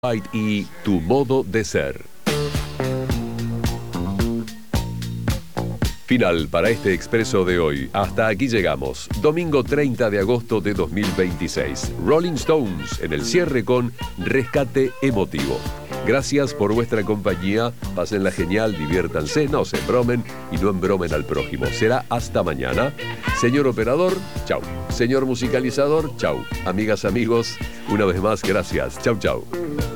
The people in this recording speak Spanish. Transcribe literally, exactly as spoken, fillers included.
White y Tu modo de ser. Final para este expreso de hoy. Hasta aquí llegamos. Domingo treinta de agosto de dos mil veintiséis. Rolling Stones en el cierre con Rescate Emotivo. Gracias por vuestra compañía. Pásenla genial, diviértanse, no se embromen y no embromen al prójimo. Será hasta mañana. Señor operador, chau. Señor musicalizador, chau. Amigas, amigos, una vez más, gracias. Chau, chau.